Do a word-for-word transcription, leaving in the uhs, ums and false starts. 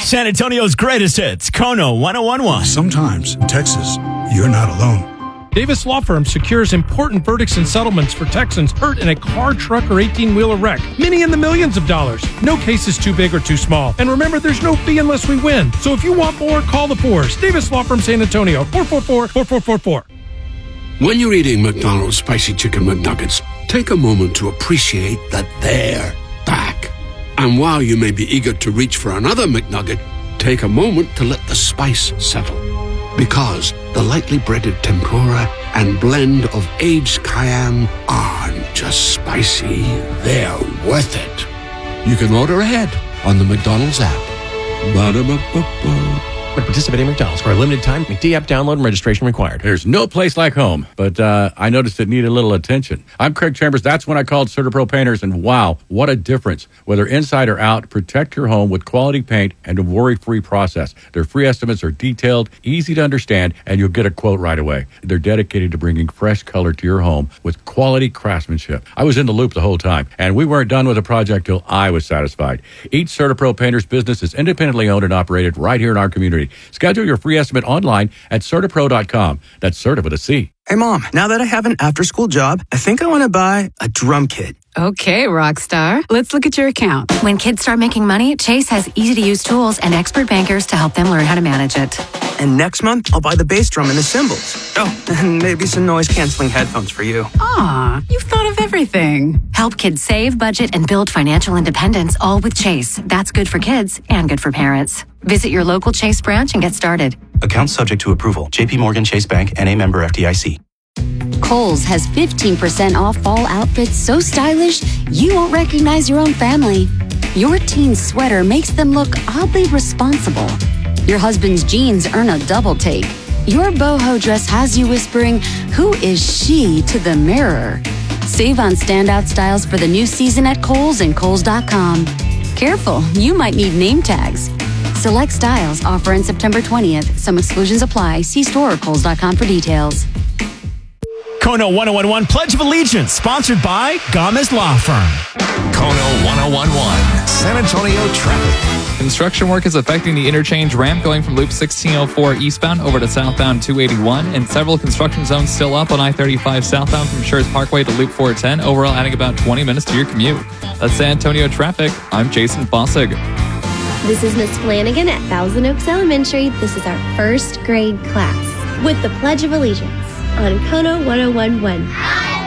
San Antonio's greatest hits, Kono ten eleven. Sometimes, in Texas, you're not alone. Davis Law Firm secures important verdicts and settlements for Texans hurt in a car, truck, or eighteen-wheeler wreck. Many in the millions of dollars. No case is too big or too small. And remember, there's no fee unless we win. So if you want more, call the Fours. Davis Law Firm San Antonio, four four four, four four four four. When you're eating McDonald's Spicy Chicken McNuggets, take a moment to appreciate that they're back. And while you may be eager to reach for another McNugget, take a moment to let the spice settle. Because the lightly breaded tempura and blend of aged cayenne aren't just spicy, they're worth it. You can order ahead on the McDonald's app. Ba-da-ba-ba-ba. At participating McDonald's for a limited time, McD app download and registration required. There's no place like home, but uh, I noticed it needed a little attention. I'm Craig Chambers. That's when I called CertaPro Painters, and wow, what a difference. Whether inside or out, protect your home with quality paint and a worry-free process. Their free estimates are detailed, easy to understand, and you'll get a quote right away. They're dedicated to bringing fresh color to your home with quality craftsmanship. I was in the loop the whole time, and we weren't done with the project till I was satisfied. Each CertaPro Painters business is independently owned and operated right here in our community. Schedule your free estimate online at Certapro dot com. That's Certa with a C. Hey, Mom, now that I have an after-school job, I think I want to buy a drum kit. Okay, Rockstar. Let's look at your account. When kids start making money, Chase has easy-to-use tools and expert bankers to help them learn how to manage it. And next month, I'll buy the bass drum and the cymbals. Oh, and maybe some noise-canceling headphones for you. Aw, you've thought of everything. Help kids save, budget, and build financial independence, all with Chase. That's good for kids and good for parents. Visit your local Chase branch and get started. Account subject to approval. J P Morgan Chase Bank, N A member F D I C. Kohl's has fifteen percent off fall outfits so stylish you won't recognize your own family. Your teen's sweater makes them look oddly responsible. Your husband's jeans earn a double take. Your boho dress has you whispering, "Who is she?" to the mirror. Save on standout styles for the new season at Kohl's and Kohl's dot com. Careful, you might need name tags. Select styles offer in September twentieth. Some exclusions apply. See store or Kohl's dot com for details. Kono ten eleven Pledge of Allegiance, sponsored by Gomez Law Firm. Kono ten eleven, San Antonio traffic. Construction work is affecting the interchange ramp going from Loop sixteen oh four eastbound over to southbound two eighty-one, and several construction zones still up on I thirty-five southbound from Schurz Parkway to Loop four ten, overall adding about twenty minutes to your commute. That's San Antonio traffic. I'm Jason Fossig. This is Miss Flanagan at Thousand Oaks Elementary. This is our first grade class with the Pledge of Allegiance on Kono ten eleven.